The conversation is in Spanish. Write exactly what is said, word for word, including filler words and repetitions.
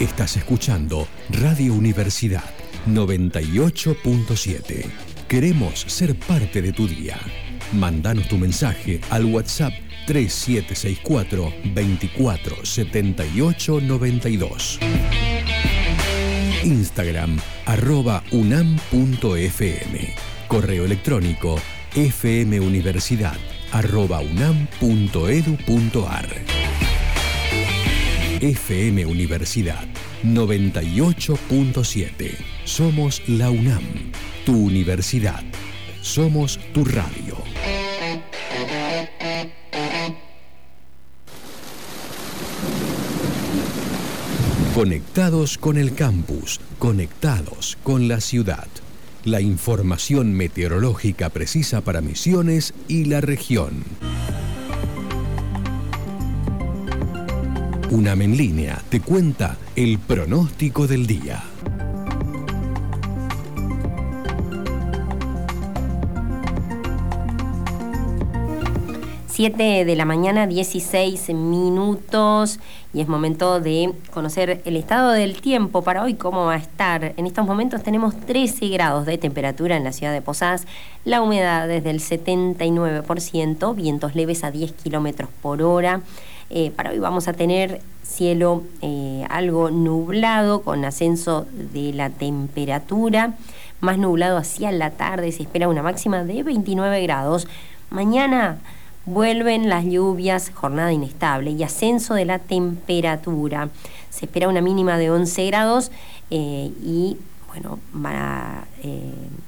Estás escuchando Radio Universidad noventa y ocho punto siete. Queremos ser parte de tu día. Mándanos tu mensaje al WhatsApp tres siete seis cuatro, veinticuatro, setenta y ocho, noventa y dos. Instagram, arroba unam punto fm. Correo electrónico, fmuniversidad, arroba unam punto edu punto ar. F M Universidad noventa y ocho punto siete. Somos la UNAM, tu universidad. Somos tu radio. Conectados con el campus, conectados con la ciudad. La información meteorológica precisa para Misiones y la región. UNAM en línea te cuenta el pronóstico del día. siete de la mañana, dieciséis minutos, y es momento de conocer el estado del tiempo para hoy, cómo va a estar. En estos momentos tenemos trece grados de temperatura en la ciudad de Posadas, la humedad desde el setenta y nueve por ciento, vientos leves a diez kilómetros por hora. Eh, para hoy vamos a tener cielo eh, algo nublado, con ascenso de la temperatura, más nublado hacia la tarde, se espera una máxima de veintinueve grados. Mañana vuelven las lluvias, jornada inestable y ascenso de la temperatura. Se espera una mínima de once grados eh, y, bueno, van a, eh,